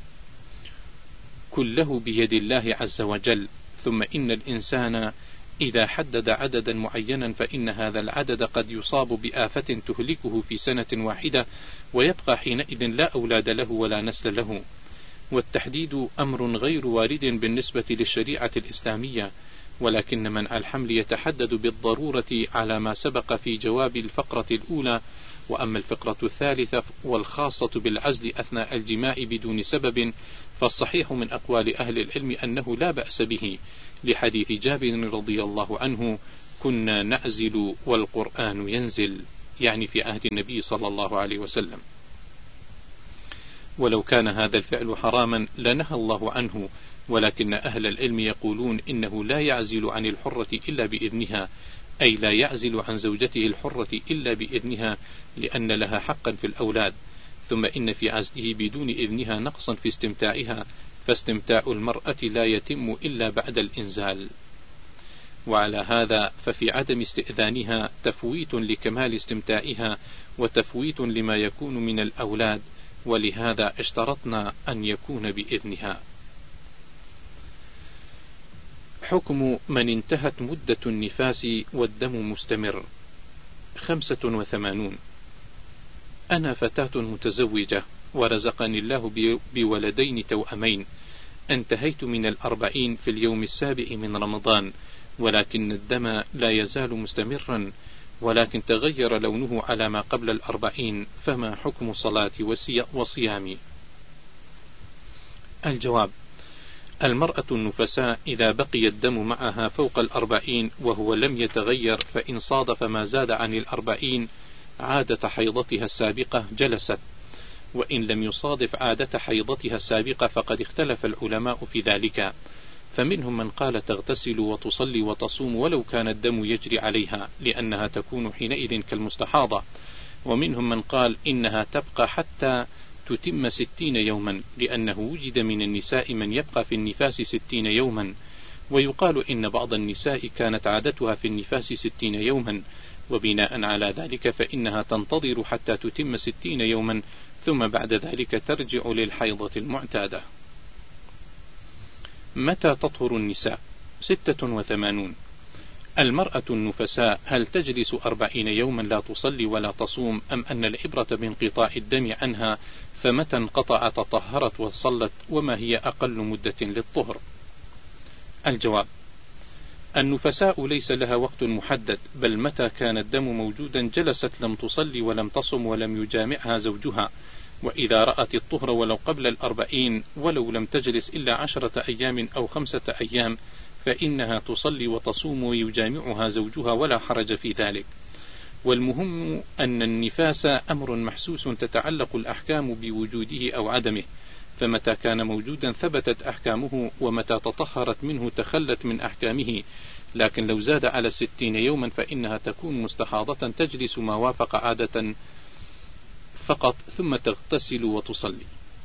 كله بيد الله عز وجل. ثم إن الإنسان إذا حدد عددا معينا فإن هذا العدد قد يصاب بآفة تهلكه في سنة واحدة، ويبقى حينئذ لا أولاد له ولا نسل له. والتحديد أمر غير وارد بالنسبة للشريعة الإسلامية، ولكن منع الحمل يتحدد بالضرورة على ما سبق في جواب الفقرة الأولى. وأما الفقرة الثالثة والخاصة بالعزل أثناء الجماع بدون سبب، فالصحيح من أقوال أهل العلم أنه لا بأس به، لحديث جابر رضي الله عنه: كنا نعزل والقرآن ينزل، يعني في عهد النبي صلى الله عليه وسلم. ولو كان هذا الفعل حراما لنهى الله عنه، ولكن أهل العلم يقولون إنه لا يعزل عن الحرة إلا بإذنها، أي لا يعزل عن زوجته الحرة إلا بإذنها، لأن لها حقا في الأولاد. ثم إن في عزله بدون إذنها نقصا في استمتاعها، فاستمتاع المرأة لا يتم إلا بعد الإنزال. وعلى هذا ففي عدم استئذانها تفويت لكمال استمتاعها وتفويت لما يكون من الأولاد، ولهذا اشترطنا أن يكون بإذنها. حكم من انتهت مدة النفاس والدم مستمر. خمسة وثمانون. أنا فتاة متزوجة ورزقني الله بولدين توأمين، انتهيت من الأربعين في اليوم السابع من رمضان، ولكن الدم لا يزال مستمرا، ولكن تغير لونه على ما قبل الأربعين، فما حكم صلاتي وصيامي؟ الجواب: المرأة النفساء إذا بقي الدم معها فوق الأربعين وهو لم يتغير، فإن صادف ما زاد عن الأربعين عادة حيضتها السابقة جلست، وإن لم يصادف عادة حيضتها السابقة فقد اختلف العلماء في ذلك، فمنهم من قال تغتسل وتصلي وتصوم ولو كان الدم يجري عليها، لأنها تكون حينئذ كالمستحاضة، ومنهم من قال إنها تبقى حتى تتم ستين يوما، لأنه وجد من النساء من يبقى في النفاس ستين يوما، ويقال إن بعض النساء كانت عادتها في النفاس ستين يوما، وبناء على ذلك فإنها تنتظر حتى تتم ستين يوما، ثم بعد ذلك ترجع للحيضة المعتادة. متى تطهر النساء؟ ستة وثمانون. المرأة النفساء هل تجلس أربعين يوما لا تصلي ولا تصوم، أم أن العبرة بانقطاع الدم عنها، فمتى انقطع تطهرت وصلت، وما هي أقل مدة للطهر؟ الجواب: النفساء ليس لها وقت محدد، بل متى كان الدم موجودا جلست لم تصلي ولم تصم ولم يجامعها زوجها، وإذا رأت الطهر ولو قبل الأربعين ولو لم تجلس إلا عشرة أيام أو خمسة أيام فإنها تصلي وتصوم ويجامعها زوجها ولا حرج في ذلك. والمهم أن النفاس أمر محسوس تتعلق الأحكام بوجوده أو عدمه، فمتى كان موجودا ثبتت أحكامه، ومتى تطهرت منه تخلت من أحكامه، لكن لو زاد على ستين يوما فإنها تكون مستحاضة تجلس ما وافق عادة فقط، ثم تغتسل وتصلي.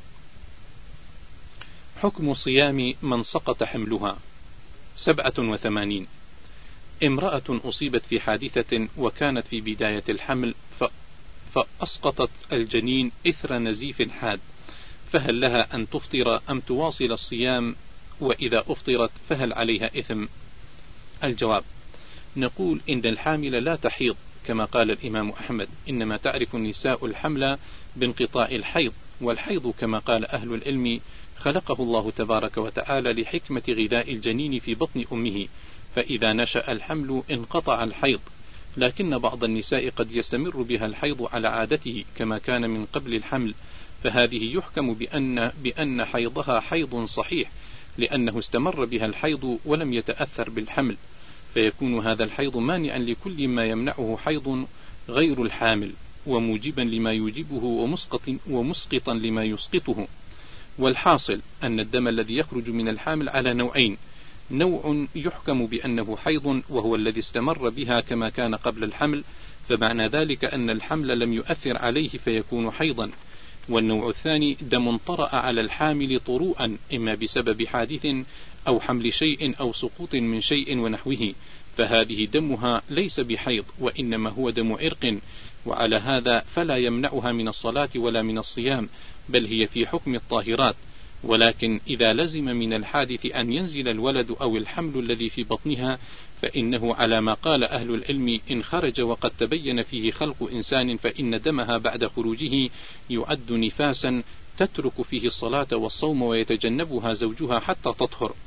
حكم صيام من سقط حملها. سبعة وثمانين. امرأة أصيبت في حادثة وكانت في بداية الحمل فأسقطت الجنين إثر نزيف حاد، فهل لها أن تفطر أم تواصل الصيام؟ وإذا أفطرت فهل عليها إثم؟ الجواب: نقول إن الحامل لا تحيض، كما قال الإمام أحمد: إنما تعرف النساء الحمل بانقطاع الحيض، والحيض كما قال أهل العلم خلقه الله تبارك وتعالى لحكمة غذاء الجنين في بطن أمه، فإذا نشأ الحمل انقطع الحيض، لكن بعض النساء قد يستمر بها الحيض على عادته كما كان من قبل الحمل، فهذه يحكم بأن, بأن حيضها حيض صحيح، لأنه استمر بها الحيض ولم يتأثر بالحمل، فيكون هذا الحيض مانعا لكل ما يمنعه حيض غير الحامل، وموجبا لما يوجبه ومسقط ومسقطا لما يسقطه. والحاصل أن الدم الذي يخرج من الحامل على نوعين: نوع يحكم بأنه حيض وهو الذي استمر بها كما كان قبل الحمل، فمعنى ذلك أن الحمل لم يؤثر عليه فيكون حيضا، والنوع الثاني دم طرأ على الحامل طروءا، إما بسبب حادث أو حمل شيء أو سقوط من شيء ونحوه، فهذه دمها ليس بحيض وإنما هو دم عرق، وعلى هذا فلا يمنعها من الصلاة ولا من الصيام، بل هي في حكم الطاهرات. ولكن إذا لزم من الحادث أن ينزل الولد أو الحمل الذي في بطنها، فإنه على ما قال أهل العلم إن خرج وقد تبين فيه خلق إنسان فإن دمها بعد خروجه يعد نفاسا تترك فيه الصلاة والصوم ويتجنبها زوجها حتى تطهر.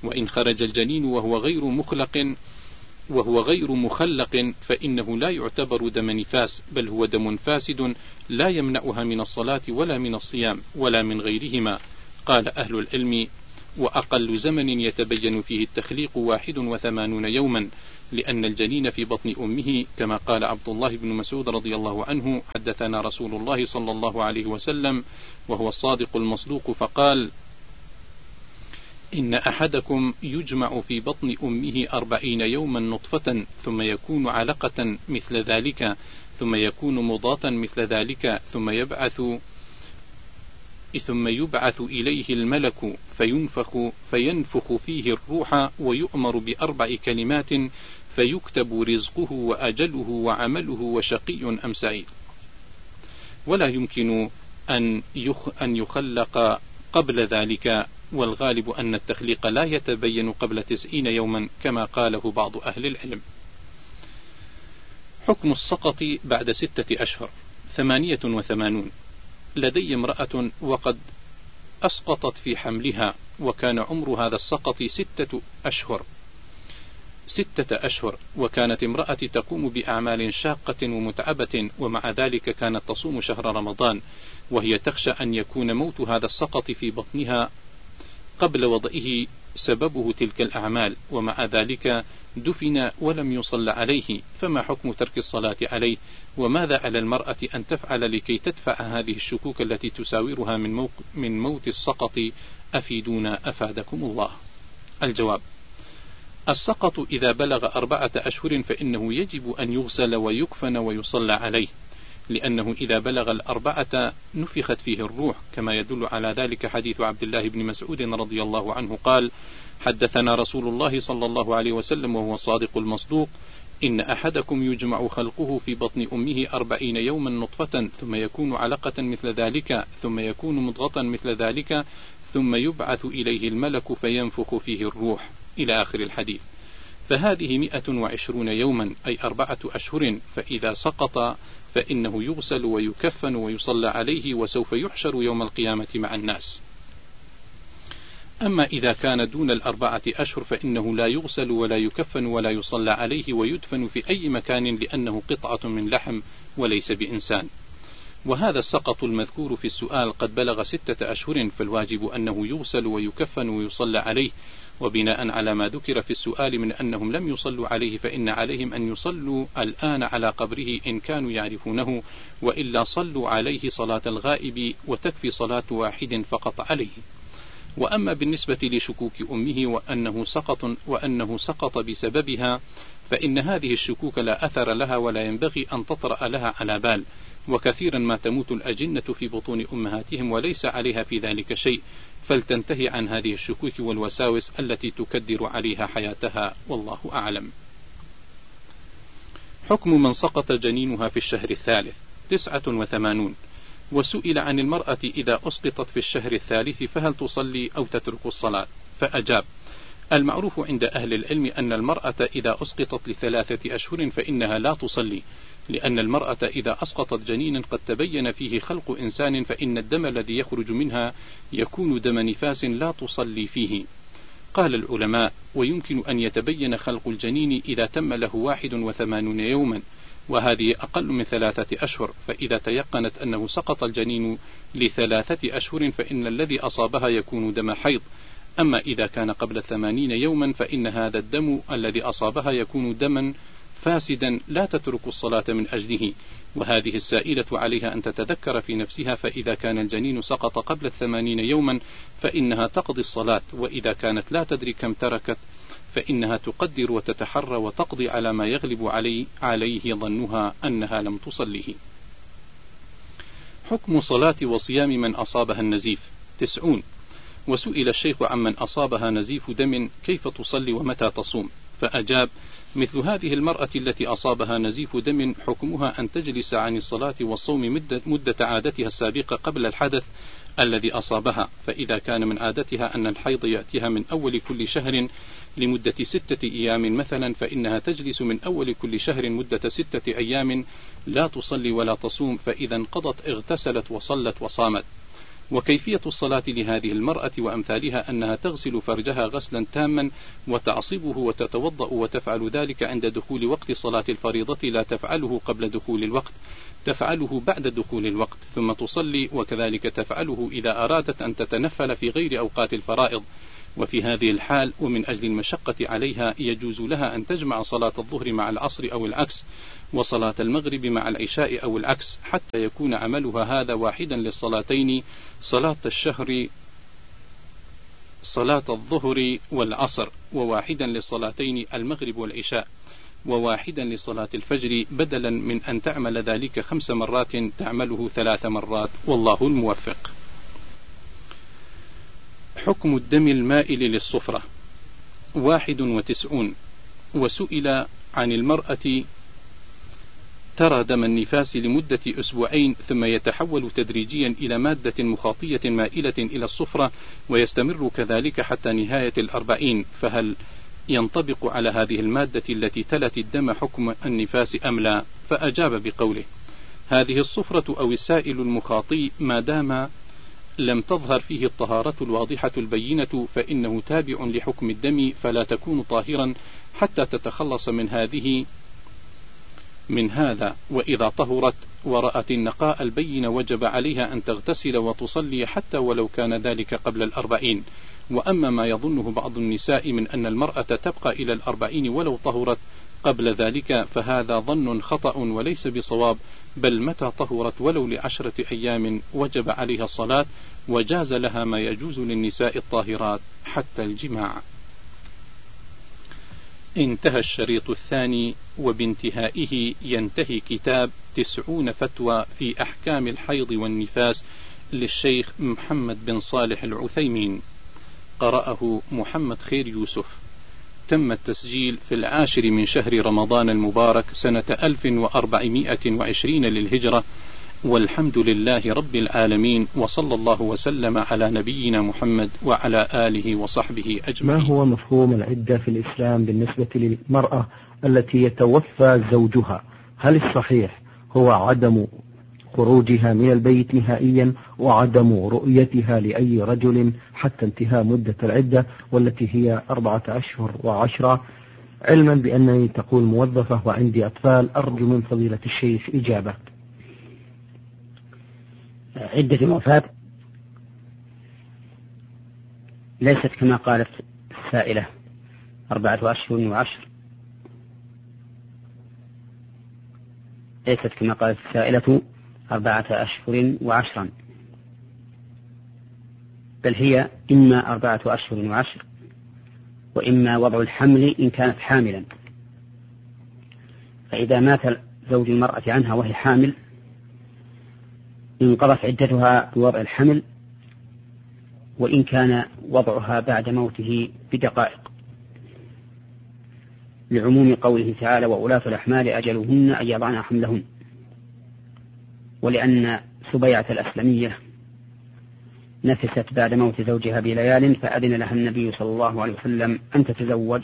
وإن خرج الجنين وهو غير مخلق وهو غير مخلق فإنه لا يعتبر دم نفاس، بل هو دم فاسد لا يمنعها من الصلاة ولا من الصيام ولا من غيرهما. قال أهل العلم: وأقل زمن يتبين فيه التخليق واحد وثمانون يوما، لأن الجنين في بطن أمه، كما قال عبد الله بن مسعود رضي الله عنه: حدثنا رسول الله صلى الله عليه وسلم وهو الصادق المصدوق فقال: إن أحدكم يجمع في بطن أمه أربعين يوما نطفة ثم يكون علقة مثل ذلك ثم يكون مضغة مثل ذلك ثم يبعث ثم يبعث إليه الملك فينفخ فينفخ فيه الروح ويؤمر بأربع كلمات فيكتب رزقه وأجله وعمله وشقي أم سعيد. ولا يمكن أن أن يخلق قبل ذلك، والغالب أن التخليق لا يتبين قبل تسعين يوما كما قاله بعض أهل العلم. حكم السقط بعد ستة أشهر. ثمانية وثمانون. لدي امرأة وقد أسقطت في حملها، وكان عمر هذا السقط ستة أشهر ستة أشهر وكانت امرأتي تقوم بأعمال شاقة ومتعبة، ومع ذلك كانت تصوم شهر رمضان، وهي تخشى أن يكون موت هذا السقط في بطنها قبل وضعه سببه تلك الأعمال، ومع ذلك دفن ولم يصل عليه، فما حكم ترك الصلاة عليه؟ وماذا على المرأة أن تفعل لكي تدفع هذه الشكوك التي تساورها من, موق من موت السقط؟ أفيدونا أفادكم الله. الجواب: السقط إذا بلغ أربعة أشهر فإنه يجب أن يغسل ويكفن ويصلى عليه، لأنه إذا بلغ الأربعة نفخت فيه الروح، كما يدل على ذلك حديث عبد الله بن مسعود رضي الله عنه قال: حدثنا رسول الله صلى الله عليه وسلم وهو الصادق المصدوق: إن أحدكم يجمع خلقه في بطن أمه أربعين يوما نطفة ثم يكون علقة مثل ذلك ثم يكون مضغة مثل ذلك ثم يبعث إليه الملك فينفخ فيه الروح، إلى آخر الحديث. فهذه مئة وعشرون يوما، أي أربعة أشهر. فإذا سقط فإنه يغسل ويكفن ويصلى عليه، وسوف يحشر يوم القيامة مع الناس. أما إذا كان دون الأربعة أشهر فإنه لا يغسل ولا يكفن ولا يصلى عليه، ويدفن في أي مكان، لأنه قطعة من لحم وليس بإنسان. وهذا السقط المذكور في السؤال قد بلغ ستة أشهر، فالواجب أنه يغسل ويكفن ويصلى عليه. وبناء على ما ذكر في السؤال من أنهم لم يصلوا عليه، فإن عليهم أن يصلوا الآن على قبره إن كانوا يعرفونه، وإلا صلوا عليه صلاة الغائب، وتكفي صلاة واحد فقط عليه. وأما بالنسبة لشكوك أمه وأنه سقط وأنه سقط بسببها، فإن هذه الشكوك لا أثر لها ولا ينبغي أن تطرأ لها على بال، وكثيرا ما تموت الأجنة في بطون أمهاتهم وليس عليها في ذلك شيء، فلتنتهي عن هذه الشكوك والوساوس التي تكدر عليها حياتها، والله أعلم. حكم من سقط جنينها في الشهر الثالث. تسعة وثمانون. وسئل عن المرأة إذا أسقطت في الشهر الثالث فهل تصلي أو تترك الصلاة؟ فأجاب: المعروف عند أهل العلم أن المرأة إذا أسقطت لثلاثة أشهر فإنها لا تصلي، لأن المرأة إذا أسقطت جنينا قد تبين فيه خلق إنسان فإن الدم الذي يخرج منها يكون دم نفاس لا تصلي فيه. قال العلماء: ويمكن أن يتبين خلق الجنين إذا تم له واحد وثمانون يوما، وهذه أقل من ثلاثة أشهر، فإذا تيقنت أنه سقط الجنين لثلاثة أشهر فإن الذي أصابها يكون دم حيض. أما إذا كان قبل ثمانين يوما فإن هذا الدم الذي أصابها يكون دما فاسدا لا تترك الصلاة من أجله. وهذه السائلة عليها أن تتذكر في نفسها، فإذا كان الجنين سقط قبل الثمانين يوما فإنها تقضي الصلاة، وإذا كانت لا تدري كم تركت فإنها تقدر وتتحرى وتقضي على ما يغلب علي عليه ظنها أنها لم تصليه. حكم صلاة وصيام من أصابها النزيف. تسعون. وسئل الشيخ عمن أصابها نزيف دم كيف تصلي ومتى تصوم؟ فأجاب: مثل هذه المرأة التي أصابها نزيف دم حكمها أن تجلس عن الصلاة والصوم مدة, مدة عادتها السابقة قبل الحدث الذي أصابها، فإذا كان من عادتها أن الحيض يأتيها من أول كل شهر لمدة ستة أيام مثلا، فإنها تجلس من أول كل شهر مدة ستة أيام لا تصلي ولا تصوم، فإذا انقضت اغتسلت وصلت وصامت. وكيفية الصلاة لهذه المرأة وأمثالها أنها تغسل فرجها غسلا تاما وتعصبه وتتوضأ، وتفعل ذلك عند دخول وقت صلاة الفريضة، لا تفعله قبل دخول الوقت، تفعله بعد دخول الوقت ثم تصلي، وكذلك تفعله إذا أرادت أن تتنفل في غير أوقات الفرائض. وفي هذه الحال ومن أجل المشقة عليها يجوز لها أن تجمع صلاة الظهر مع العصر أو العكس، وصلاة المغرب مع العشاء أو العكس، حتى يكون عملها هذا واحدا للصلاتين، صلاة الشهر صلاة الظهر والعصر، وواحدا للصلاتين المغرب والعشاء، وواحدا لصلاة الفجر، بدلا من أن تعمل ذلك خمس مرات تعمله ثلاث مرات، والله الموفق. حكم الدم المائل للصفرة. واحد وتسعون. وسئل عن المرأة ترى دم النفاس لمدة أسبوعين ثم يتحول تدريجيا إلى مادة مخاطية مائلة إلى الصفرة ويستمر كذلك حتى نهاية الأربعين، فهل ينطبق على هذه المادة التي تلت الدم حكم النفاس أم لا؟ فأجاب بقوله: هذه الصفرة أو السائل المخاطي ما دام لم تظهر فيه الطهارة الواضحة البينة فإنه تابع لحكم الدم، فلا تكون طاهرا حتى تتخلص من هذه من هذا، وإذا طهرت ورأت النقاء البين وجب عليها أن تغتسل وتصلي حتى ولو كان ذلك قبل الأربعين. وأما ما يظنه بعض النساء من أن المرأة تبقى إلى الأربعين ولو طهرت قبل ذلك فهذا ظن خطأ وليس بصواب، بل متى طهرت ولو لعشرة أيام وجب عليها الصلاة، وجاز لها ما يجوز للنساء الطاهرات حتى الجماع. انتهى الشريط الثاني، وبانتهائه ينتهي كتاب تسعون فتوى في أحكام الحيض والنفاس للشيخ محمد بن صالح العثيمين، قرأه محمد خير يوسف. تم التسجيل في العاشر من شهر رمضان المبارك سنة ألف وأربعمائة وعشرين للهجرة، والحمد لله رب العالمين، وصلى الله وسلم على نبينا محمد وعلى آله وصحبه أجمعين. ما هو مفهوم العدة في الإسلام بالنسبة للمرأة التي يتوفى زوجها؟ هل الصحيح هو عدم خروجها من البيت نهائيا وعدم رؤيتها لأي رجل حتى انتهاء مدة العدة والتي هي أربعة أشهر وعشرة، علما بأنني تقول موظفة وعندي أطفال؟ أرجو من فضيلة الشيخ إجابة. عدة الوفاة ليست كما قالت السائلة أربعة أشهر وعشر، ليست كما قالت السائلة أربعة أشهر وعشرا، بل هي إما أربعة أشهر وعشر وإما وضع الحمل إن كانت حاملا. فإذا مات زوج المرأة عنها وهي حامل انقضت عدتها بوضع الحمل، وإن كان وضعها بعد موته بدقائق، لعموم قوله تعالى: وأولاة الأحمال أجلهن أن يضعن حملهن. ولأن سبيعة الأسلمية نفست بعد موت زوجها بليال فأذن لها النبي صلى الله عليه وسلم أن تتزوج.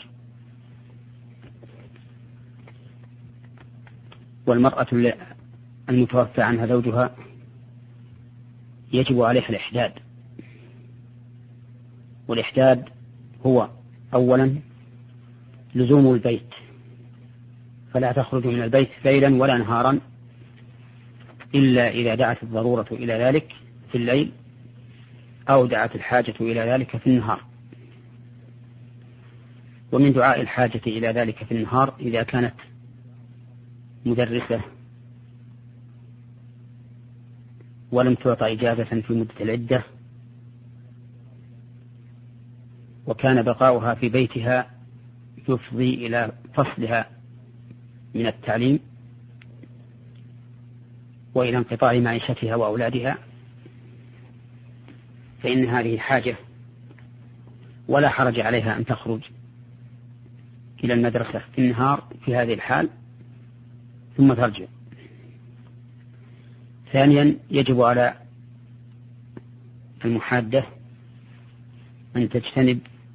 والمرأة المتوفى عنها زوجها يجب عليها الإحداد، والإحداد هو أولا لزوم البيت، فلا تخرج من البيت ليلا ولا نهارا إلا إذا دعت الضرورة إلى ذلك في الليل أو دعت الحاجة إلى ذلك في النهار. ومن دعاء الحاجة إلى ذلك في النهار إذا كانت مدرسة ولم تعطى إجازة في مدة العدة وكان بقاؤها في بيتها يفضي إلى فصلها من التعليم وإلى انقطاع معيشتها وأولادها، فإن هذه حاجة ولا حرج عليها أن تخرج إلى المدرسة في النهار في هذه الحال ثم ترجع. ثانيا يجب على المحادة أن تجتنب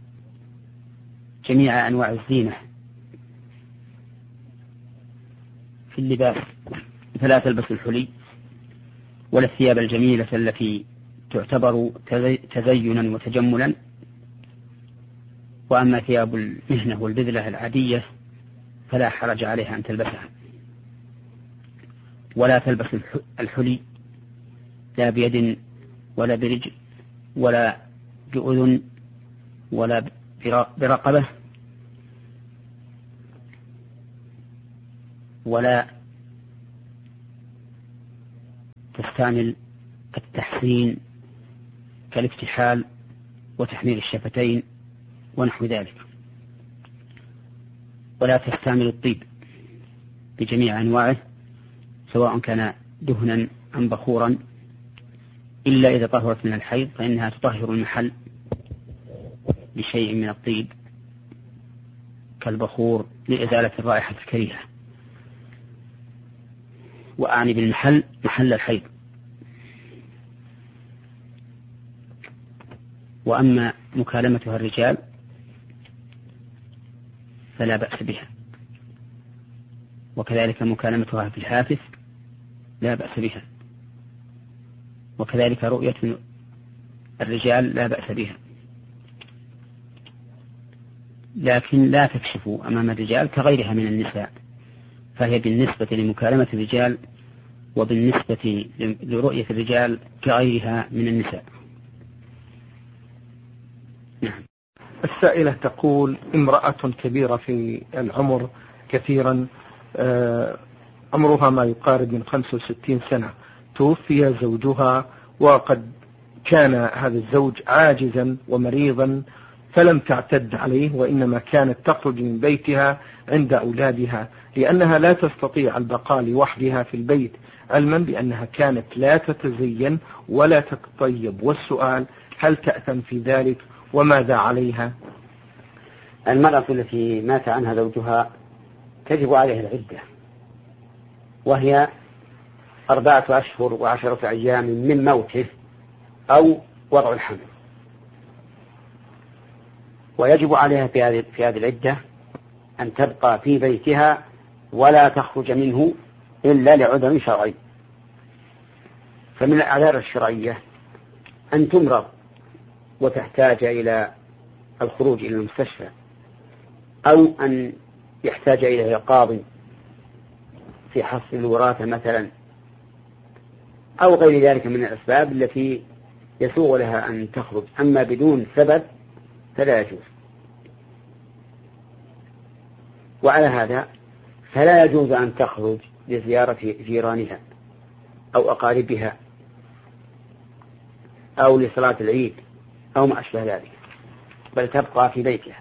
جميع أنواع الزينة في اللباس، فلا تلبس الحلي ولا الثياب الجميلة التي تعتبر تزينا وتجملا، وأما ثياب المهنة والبذلة العادية فلا حرج عليها أن تلبسها. ولا تلبس الحلي لا بيد ولا برجل ولا بأذن ولا برقبة ولا تستعمل التحسين كالافتحال وتحميل الشفتين ونحو ذلك، ولا تستعمل الطيب بجميع أنواعه سواء كان دهنا أم بخورا، إلا إذا طهرت من الحيض فإنها تطهر المحل بشيء من الطيب كالبخور لإزالة الرائحة الكريهة، وأعني بالمحل محل الحيض. وأما مكالمتها الرجال فلا بأس بها، وكذلك مكالمتها في الهاتف لا بأس بها، وكذلك رؤية الرجال لا بأس بها، لكن لا تكشف أمام الرجال كغيرها من النساء، فهي بالنسبة لمكالمة الرجال وبالنسبة لرؤية الرجال كغيرها من النساء. نعم. السائلة تقول: امرأة كبيرة في العمر كثيرا، عمرها ما يقارب من خمسة وستين سنة، توفي زوجها وقد كان هذا الزوج عاجزا ومريضا فلم تعتد عليه، وإنما كانت تخرج من بيتها عند أولادها لأنها لا تستطيع البقاء لوحدها في البيت، علما بأنها كانت لا تتزين ولا تتطيب. والسؤال: هل تأثم في ذلك وماذا عليها؟ المرأة التي مات عنها زوجها تجب عليها العدة، وهي أربعة أشهر وعشرة أيام من موته أو وضع الحمل، ويجب عليها في هذه في هذه العدة أن تبقى في بيتها ولا تخرج منه إلا لعذر شرعي. فمن الأعذار الشرعية أن تمرض وتحتاج إلى الخروج إلى المستشفى، أو أن يحتاج إليه قاض في حصر الوراثة مثلا، أو غير ذلك من الأسباب التي يسوغ لها أن تخرج. أما بدون سبب فلا يجوز. وعلى هذا فلا يجوز أن تخرج لزيارة جيرانها أو أقاربها أو لصلاة العيد أو ما أشبه ذلك، بل تبقى في بيتها.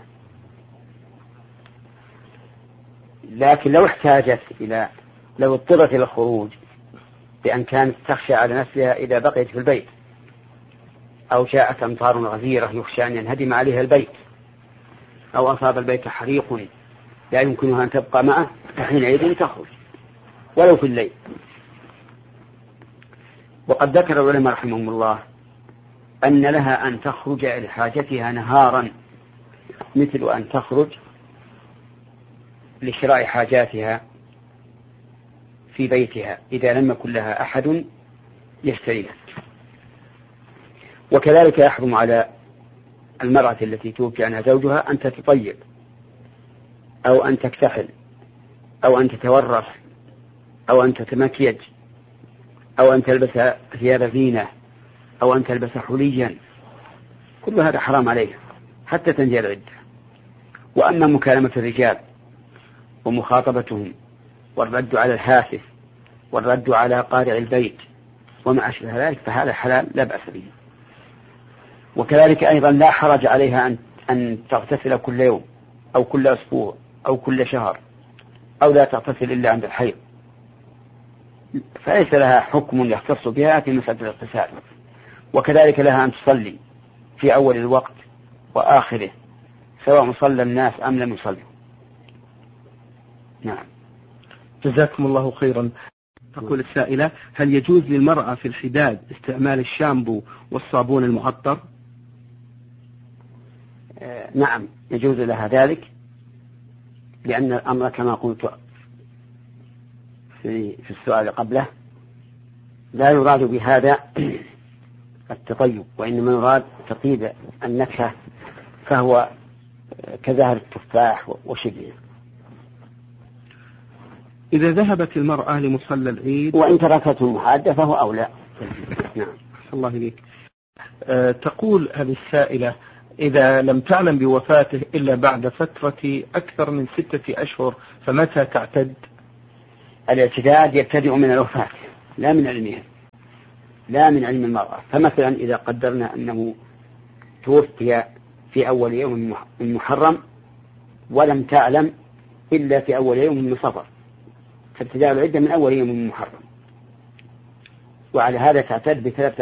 لكن لو احتاجت إلى لو اضطرت إلى الخروج بأن كانت تخشى على نفسها إذا بقيت في البيت، أو جاءت أمطار غزيرة يخشى أن ينهدم عليها البيت، أو أصاب البيت حريق لا يمكنها أن تبقى معه، فحينئذ تخرج ولو في الليل. وقد ذكر العلماء رحمهم الله أن لها أن تخرج لحاجتها نهارا، مثل أن تخرج لشراء حاجاتها في بيتها إذا لم يكن لها أحد يشتريها. وكذلك يحرم على المرأة التي توفي عنها زوجها أن تتطيب أو أن تكتحل أو أن تتورف أو أن تتمكيج أو أن تلبس ثياب زينة أو أن تلبس حليا، كل هذا حرام عليها حتى تنتهي العدة. وأما مكالمة الرجال ومخاطبتهم والرد على الهاتف والرد على قارع البيت وما أشبه ذلك فهذا حلال لا بأس به. وكذلك أيضا لا حرج عليها أن أن تغتسل كل يوم أو كل أسبوع أو كل شهر، أو لا تغتسل إلا عند الحيض، فليس لها حكم يختص بها في مسألة الاغتسال. وكذلك لها أن تصلي في أول الوقت وآخره سواء صلى الناس أم لم يصلوا. نعم. جزاكم الله خيرا. تقول السائلة: هل يجوز للمرأة في الحداد استعمال الشامبو والصابون المعطر؟ آه نعم يجوز لها ذلك، لأن الأمر كما قلت في, في السؤال قبله لا يراد بهذا التطيب، وإنما يراد تطيب النكهة، فهو كزهر التفاح وشبهه. إذا ذهبت المرأة لمصلى العيد وإن تركته محادة فهو أولى. نعم. الله إليك. أه تقول هذه السائلة: إذا لم تعلم بوفاته إلا بعد فترة أكثر من ستة أشهر فمتى تعتد؟ الاعتداد يبتدئ من الوفاة لا من علمها، لا من علم المرأة. فمثلا إذا قدرنا أنه توفي في أول يوم من محرم ولم تعلم إلا في أول يوم من صفر، فابتداء العدة من أول يوم من محرم، وعلى هذا تعتد بثلاثة